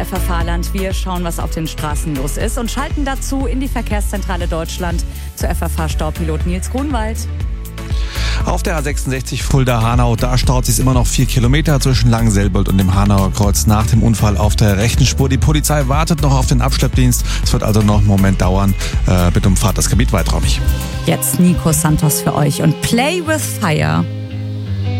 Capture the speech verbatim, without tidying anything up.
F F H-Land, wir schauen, was auf den Straßen los ist und schalten dazu in die Verkehrszentrale Deutschland zu F F H-Staupilot Nils Grunwald. Auf der A sechsundsechzig Fulda-Hanau, da staut sich immer noch vier Kilometer zwischen Langenselbold und dem Hanauer Kreuz nach dem Unfall auf der rechten Spur. Die Polizei wartet noch auf den Abschleppdienst. Es wird also noch einen Moment dauern. Äh, bitte umfahrt das Gebiet weiträumig. Jetzt Nico Santos für euch und Play with Fire.